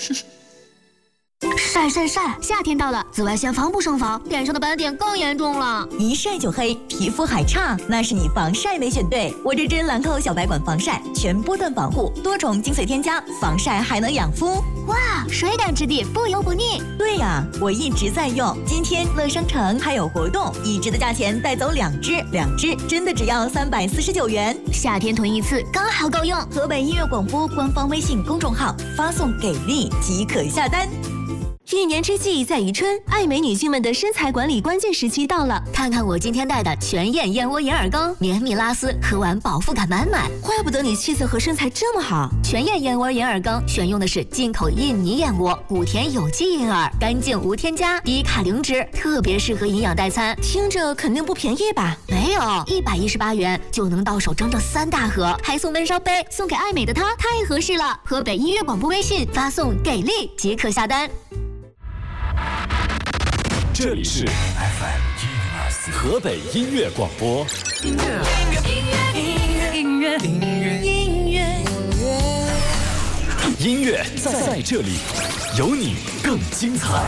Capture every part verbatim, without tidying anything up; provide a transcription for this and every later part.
晒晒晒！夏天到了，紫外线防不胜防，脸上的斑点更严重了。 一晒就黑，皮肤还差，那是你防晒没选对。我这支兰蔻小白管防晒，全波段防护，多种精粹添加，防晒还能养肤。 哇，水感质地，不油不腻。 对呀，我一直在用。今天乐商城还有活动，一支的价钱带走两支，两支真的只要三百四十九元。 夏天囤一次刚好够用。 河北音乐广播官方微信公众号发送给力即可下单。 一年之计在于春，爱美女性们的身材管理关键时期到了。 看看我今天带的全燕燕窝银耳羹，绵密拉丝，喝完饱腹感满满。 怪不得你气色和身材这么好。 全燕燕窝银耳羹选用的是进口印尼燕窝，谷田有机银耳，干净无添加，低卡零脂，特别适合营养代餐。 听着肯定不便宜吧？ 没有，一百一十八元就能到手整整三大盒，还送闷烧杯，送给爱美的她太合适了。河北音乐广播微信发送给力即可下单。 这里是 F M 河北音乐广播。音乐，音乐，音乐，音乐，音乐，音乐，音乐在这里，有你更精彩。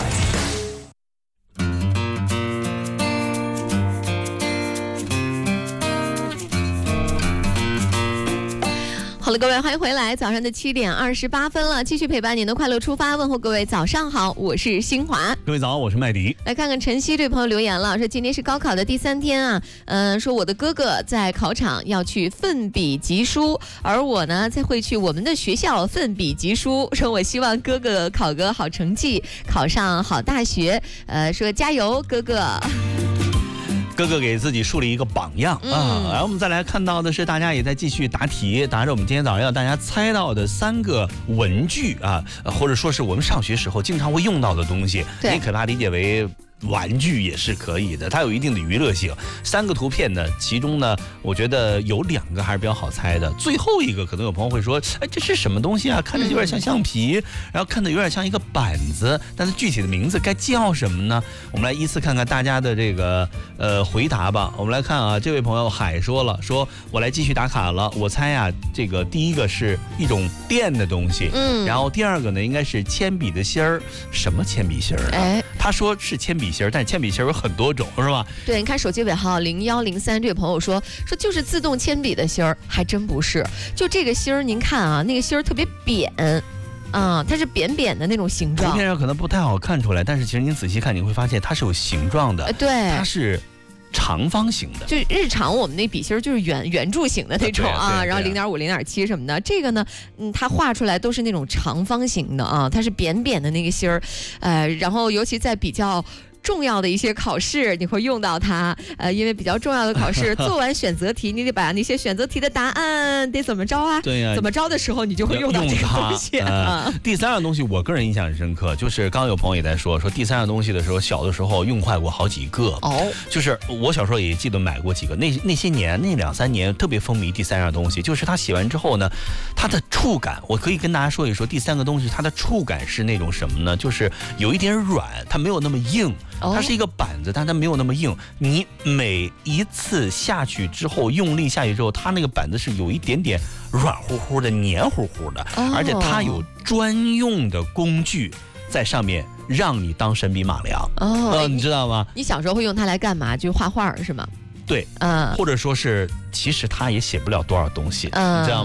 好了，各位，欢迎回来。早上的七点二十八分了，继续陪伴您的快乐出发，问候各位早上好，我是新华。 各位早，我是麦迪。 来看看晨曦这位朋友留言了，说今天是高考的第三天啊，嗯、呃，说我的哥哥在考场要去奋笔疾书，而我呢才会去我们的学校奋笔疾书，说我希望哥哥考个好成绩，考上好大学，呃，说加油，哥哥。 哥哥给自己树立一个榜样、嗯、啊！然后我们再来看到的是，大家也在继续答题，答着我们今天早上要大家猜到的三个文具啊，或者说是我们上学时候经常会用到的东西，你可以把它理解为玩具也是可以的，它有一定的娱乐性。三个图片呢，其中呢，我觉得有两个还是比较好猜的。最后一个可能有朋友会说，哎，这是什么东西啊？看着有点像橡皮，然后看着有点像一个板子，但是具体的名字该叫什么呢？我们来依次看看大家的这个呃回答吧。我们来看啊，这位朋友海说了，说我来继续打卡了。我猜啊，这个第一个是一种电的东西，嗯，然后第二个呢应该是铅笔的芯儿，什么铅笔芯儿啊？哎，他说是铅笔芯儿，但是铅笔芯儿有很多种，是吧？ 对，你看手机尾号零幺零三这位朋友说说就是自动铅笔的芯儿，还真不是。就这个芯儿，您看啊，那个芯儿特别扁。啊、嗯，它是扁扁的那种形状， 图片上可能不太好看出来，但是其实您仔细看，你会发现它是有形状的。 对， 它是长方形的， 就日常我们那笔芯儿就是圆圆柱形的那种啊，然后零点五、零点七什么的。这个呢，嗯，它画出来都是那种长方形的啊，它是扁扁的那个芯儿，呃，然后尤其在比较重要的一些考试你会用到它，呃，因为比较重要的考试做完选择题，你得把那些选择题的答案得怎么着啊？ 对呀、啊， 怎么着的时候你就会用到这个东西。 呃、第三样东西，我个人印象很深刻，就是刚刚有朋友也在说，说第三样东西的时候，小的时候用坏过好几个。哦，就是我小时候也记得买过几个，那那些年那两三年特别风靡第三样东西，就是它洗完之后呢，它的触感，我可以跟大家说一说，第三个东西它的触感是那种什么呢？就是有一点软，它没有那么硬。它是一个板子，但它没有那么硬。你每一次下去之后，用力下去之后，它那个板子是有一点点软乎乎的、黏糊乎的，哦、而且它有专用的工具在上面，让你当神笔马良。哦、呃，你知道吗？ 你小时候会用它来干嘛？就画画是吗？ 对，嗯，或者说是，其实它也写不了多少东西，嗯，这样。